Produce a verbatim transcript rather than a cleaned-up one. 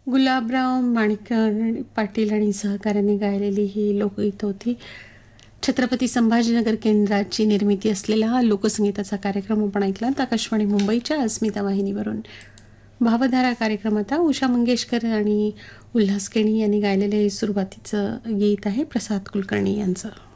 गुलाबराव माणिक पाटील आणि सहकाऱ्यांनी गायलेली ही लोकगीत होती. छत्रपती संभाजीनगर केंद्राची निर्मिती असलेला हा लोकसंगीताचा कार्यक्रम आपण ऐकलात आकाशवाणी मुंबईच्या अस्मिता वाहिनीवरून. भावधारा कार्यक्रमात उषा मंगेशकर आणि उल्हास केणी यांनी गायलेले सुरुवातीचं गीत आहे प्रसाद कुलकर्णी यांचं.